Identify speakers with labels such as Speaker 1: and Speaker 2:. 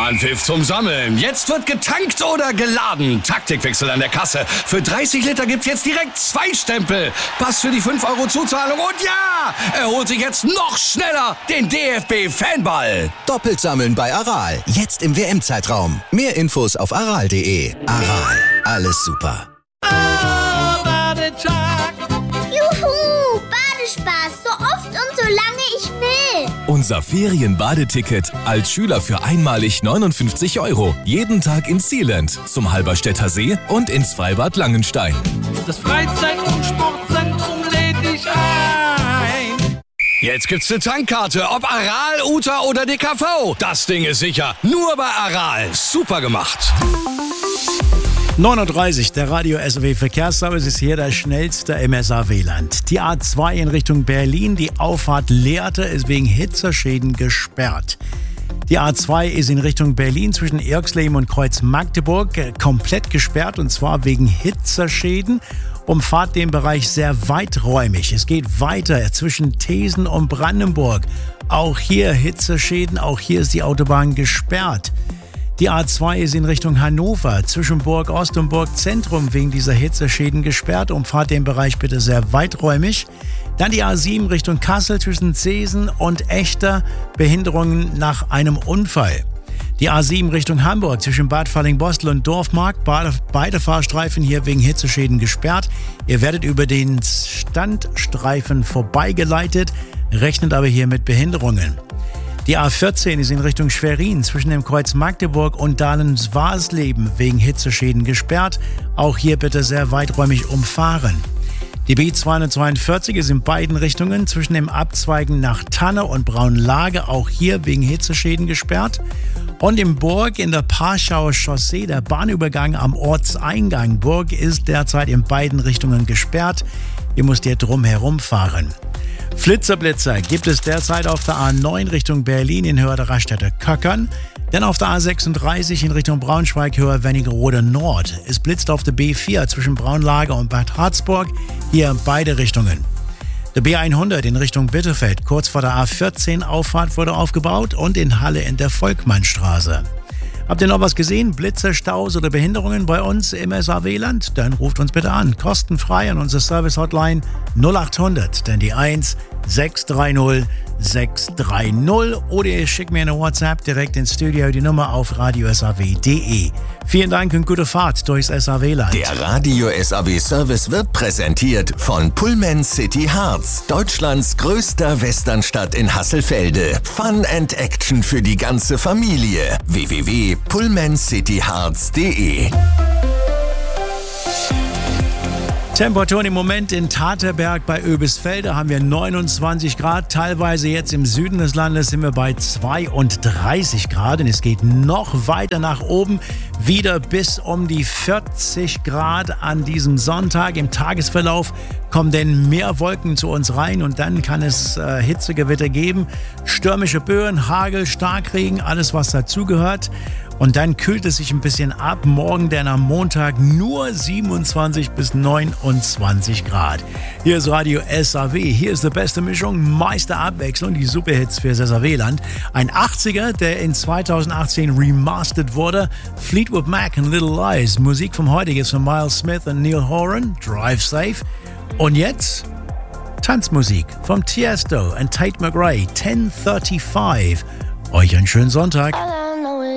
Speaker 1: Anpfiff zum Sammeln. Jetzt wird getankt oder geladen. Taktikwechsel an der Kasse. Für 30 Liter gibt's jetzt direkt 2 Stempel. Pass für die 5 € Zuzahlung und ja, er holt sich jetzt noch schneller den DFB-Fanball.
Speaker 2: Doppelt sammeln bei Aral. Jetzt im WM-Zeitraum. Mehr Infos auf aral.de. Aral. Alles super.
Speaker 3: Juhu, Badespaß. So oft und so lange ich will.
Speaker 4: Unser Ferienbadeticket als Schüler für einmalig 59 €. Jeden Tag ins Sealand, zum Halberstädter See und ins Freibad Langenstein.
Speaker 5: Das Freizeit- und Sportzentrum lädt dich ein.
Speaker 1: Jetzt gibt's eine Tankkarte, ob Aral, Uta oder DKV. Das Ding ist sicher. Nur bei Aral. Super gemacht.
Speaker 6: 9:30 Uhr, der Radio SAW Verkehrsservice ist hier das schnellste im SAW-Land. Die A2 in Richtung Berlin, die Auffahrt Lehrte ist wegen Hitzeschäden gesperrt. Die A2 ist in Richtung Berlin zwischen Irxleben und Kreuz Magdeburg komplett gesperrt und zwar wegen Hitzeschäden. Umfahrt den Bereich sehr weiträumig. Es geht weiter zwischen Thesen und Brandenburg. Auch hier Hitzeschäden, auch hier ist die Autobahn gesperrt. Die A2 ist in Richtung Hannover, zwischen Burg Ost und Burg Zentrum wegen dieser Hitzeschäden gesperrt. Umfahrt den Bereich bitte sehr weiträumig. Dann die A7 Richtung Kassel zwischen Seesen und Echter, Behinderungen nach einem Unfall. Die A7 Richtung Hamburg zwischen Bad Fallingbostel und Dorfmarkt, beide Fahrstreifen hier wegen Hitzeschäden gesperrt. Ihr werdet über den Standstreifen vorbeigeleitet, rechnet aber hier mit Behinderungen. Die A14 ist in Richtung Schwerin zwischen dem Kreuz Magdeburg und Dahlem-Swarsleben wegen Hitzeschäden gesperrt. Auch hier bitte sehr weiträumig umfahren. Die B242 ist in beiden Richtungen zwischen dem Abzweigen nach Tanne und Braunlage auch hier wegen Hitzeschäden gesperrt. Und in Burg in der Parschauer Chaussee, der Bahnübergang am Ortseingang Burg ist derzeit in beiden Richtungen gesperrt. Ihr müsst hier drum herum fahren. Flitzer-Blitzer gibt es derzeit auf der A9 Richtung Berlin in Höhe der Raststätte Köckern. Dann auf der A36 in Richtung Braunschweig, Höhe Wernigerode Nord. Es blitzt auf der B4 zwischen Braunlage und Bad Harzburg, hier in beide Richtungen. Der B100 in Richtung Bitterfeld, kurz vor der A14 Auffahrt wurde aufgebaut und in Halle in der Volkmannstraße. Habt ihr noch was gesehen? Blitze, Staus oder Behinderungen bei uns im SAW-Land? Dann ruft uns bitte an. Kostenfrei an unsere Service-Hotline 0800, dann die 1 630 630 oder ihr schickt mir eine WhatsApp direkt ins Studio, die Nummer auf radiosaw.de. Vielen Dank und gute Fahrt durchs SAW-Land.
Speaker 2: Der Radio SAW-Service wird präsentiert von Pullman City Harz, Deutschlands größter Westernstadt in Hasselfelde. Fun and Action für die ganze Familie. www.pullmancityharz.de.
Speaker 6: Temperaturen im Moment in Taterberg bei Oebisfelde haben wir 29 Grad. Teilweise jetzt im Süden des Landes sind wir bei 32 Grad. Und es geht noch weiter nach oben, wieder bis um die 40 Grad an diesem Sonntag. Im Tagesverlauf kommen denn mehr Wolken zu uns rein und dann kann es Hitzegewitter geben. Stürmische Böen, Hagel, Starkregen, alles was dazugehört. Und dann kühlt es sich ein bisschen ab. Morgen dann am Montag nur 27 bis 29 Grad. Hier ist Radio SAW. Hier ist die beste Mischung, meiste Abwechslung, die Superhits für das SAW-Land. Ein 80er, der in 2018 remastered wurde. Fleetwood Mac and Little Lies. Musik vom heutigen ist von Miles Smith und Neil Horan. Drive Safe. Und jetzt Tanzmusik vom Tiesto und Tate McRae. 10:35. Euch einen schönen Sonntag.